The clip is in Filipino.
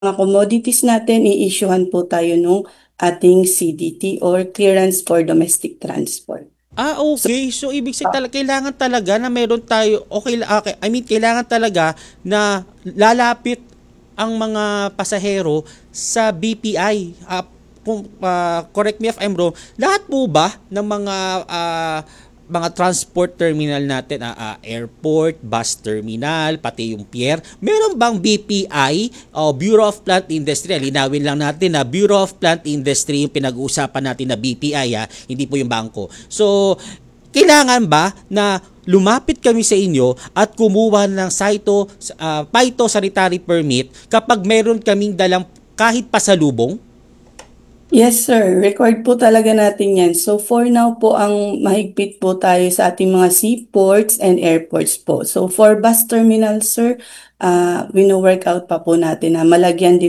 mga commodities natin, i-issuehan po tayo nung ating CDT or Clearance for Domestic Transport. So, Okay. So, ibig sabihin talaga, kailangan talaga na meron tayo, okay, I mean, kailangan talaga na lalapit ang mga pasahero sa BPI. Correct me if I'm wrong, lahat po ba ng mga transport terminal natin, airport, bus terminal, pati yung pier, meron bang BPI o Bureau of Plant Industry? Linawin lang natin na Bureau of Plant Industry yung pinag-uusapan natin na BPI, hindi po yung bangko. So, kailangan ba na lumapit kami sa inyo at kumuha ng phytosanitary permit kapag meron kaming dalang kahit pasalubong? yes sir, record po talaga natin yan. So for now po, ang mahigpit po tayo sa ating mga seaports and airports po. So for bus terminal sir, wino-work out pa po natin na malagyan din